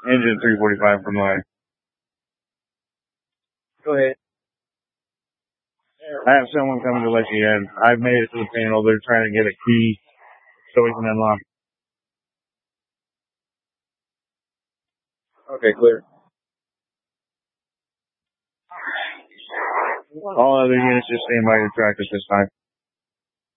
Engine 345 from life. Go ahead. I have someone coming to let you in. I've made it to the panel. They're trying to get a key so we can unlock. Okay, clear. All other units just stand by your track at this time.